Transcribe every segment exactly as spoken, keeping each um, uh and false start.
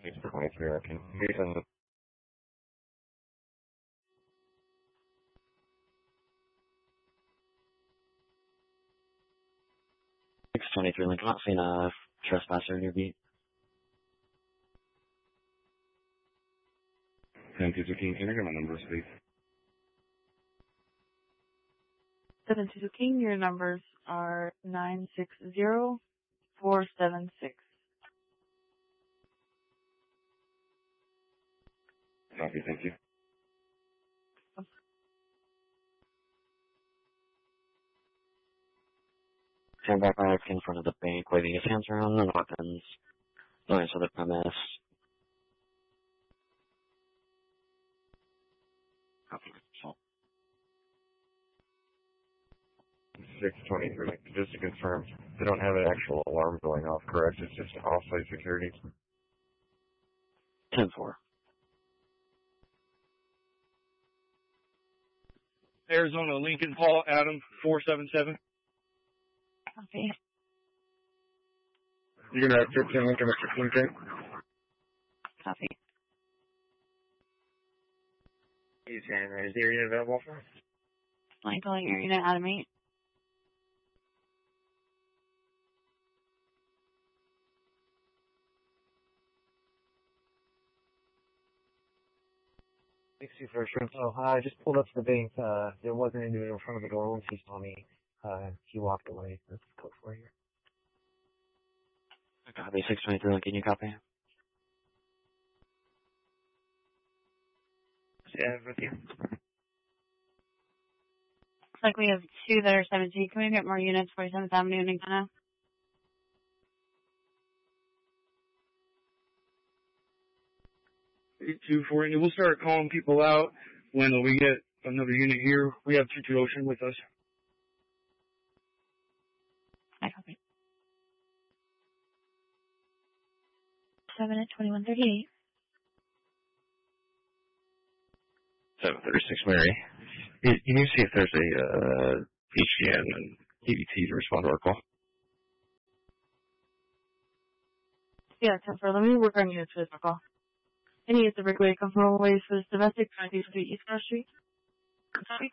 six twenty-three, I can hear on the six twenty-three Lincoln, not seeing a trespasser in your beat. ten two two King, can I get my numbers, please? seven two two King, your numbers are nine six zero four seven six. Copy, thank you. Stand back back in front of the bank, waving his hands around the weapons, going to the premise. Copy. So, six twenty-three, just to confirm, they don't have an actual alarm going off, correct? It's just off-site security? ten four. Arizona, Lincoln, Paul, Adam, four seven seven. Okay. You're gonna have fifteen Lincoln at fifteen K? Copy. He's saying, is the area available for us? Line calling your unit, Adam eight. sixty first room. Oh, I just pulled up to the bank. Uh, there was an individual in front of the door. Once he saw me, uh, he walked away. That's code for you. Copy, six twenty-three Lincoln, you copy? Yeah, with you. Looks like we have two that are seventeen. Can we get more units, forty-seventh Avenue and Encana? eight two four, and we'll start calling people out when we get another unit here. We have two two Ocean with us. I copy. seven at twenty-one thirty-eight. seven thirty-six Mary. Can you see if there's a uh, H D N and E V T to respond to our call? Yeah, ten four. Let me work on units for this call. Any is the breakaway come from ways for this domestic, trying to do East North Street. Copy.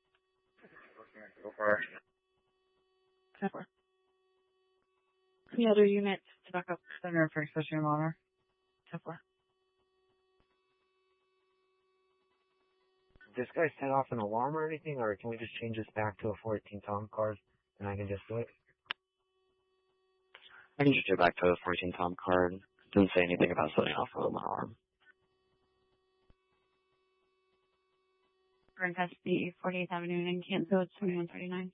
Go for it. ten four. Any other units to back up center for expression and honor? ten four. Did this guy set off an alarm or anything, or can we just change this back to a fourteen Tom card and I can just do it? I can just do it back to the fourteen Tom card. Didn't say anything about setting off an alarm. We're in custody, forty-eighth Avenue and Canfield, twenty-one thirty-nine.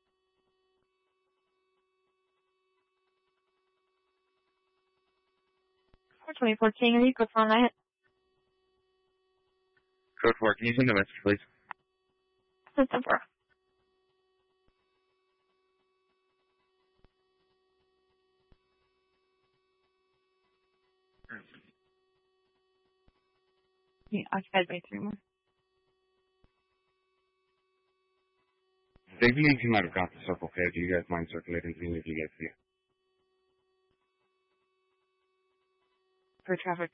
four twenty-four King, are you good for all night? Code four, can you send a message, please? ten four. Yeah, occupied by three more. They believe you might have got the circle code. Do you guys mind circulating to me if you get to you? For traffic.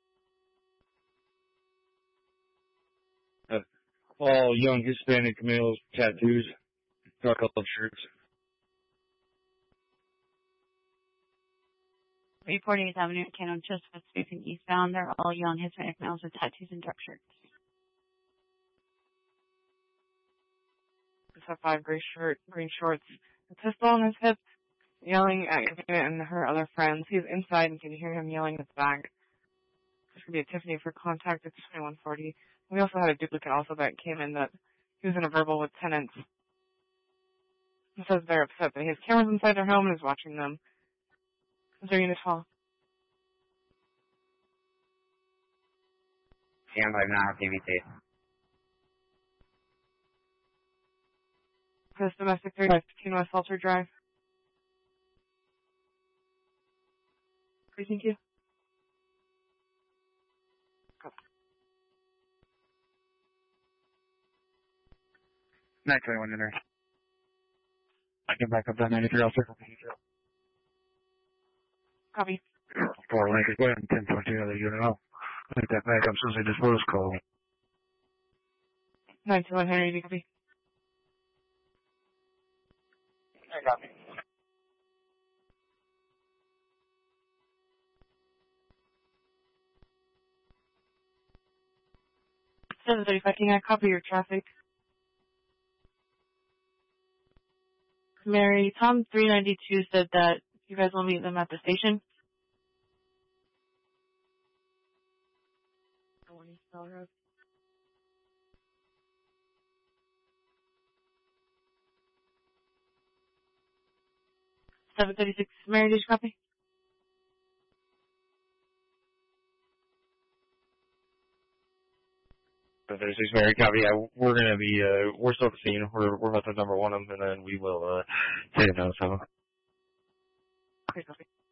Uh, all young Hispanic males, tattoos, dark colored shirts. forty-eighth Avenue at Cannon, just with facing eastbound. They're all young Hispanic males with tattoos and dark shirts. Just a five gray shirt, green shorts, a pistol on his hip, yelling at your unit and her other friends. He's inside and can hear him yelling at the back. This could be a Tiffany for contact. It's twenty-one forty. We also had a duplicate also that came in that he was in a verbal with tenants. He says they're upset that he has cameras inside their home and is watching them. Is there unit call? Stand by now, T V T. For this domestic thirty-five fifteen West Salter Drive. Thank you. nine twenty-one in there. I can back up that ninety-three, I'll circle. Copy. four Lincoln. Go ahead and pinpoint the other unit. I'll make that back up since they just was call. nine two one Henry, do you copy? I copy. seven thirty-five, can I copy your traffic? Mary, Tom three ninety-two said that you guys will meet them at the station. seven thirty-six, Mary, did you copy? seven thirty-six, Mary, copy. Yeah, we're gonna be, uh, we're still at the scene. We're, we're about to number one them, and then we will, uh, take them down, so. Okay, copy.